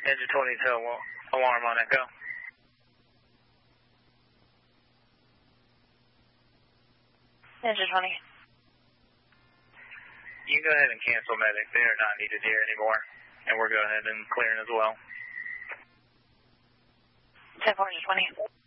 Engine 22, alarm on Echo. Engine 20. You can go ahead and cancel medic. They are not needed here anymore. And we're going ahead and clearing as well. 10-4, Engine 20.